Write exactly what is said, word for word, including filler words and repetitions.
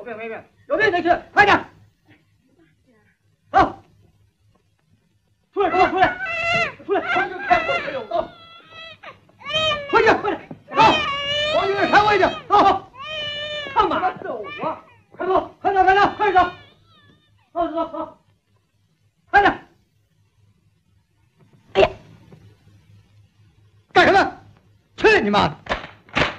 病没病，有病得治，快点！走，出来，给我出来，出来！回去开会去，走，回去，快点，走，往院开会去，走，干嘛走啊？快走，快走，快走，快走，走走走，快点！哎呀，干什么？去你妈的！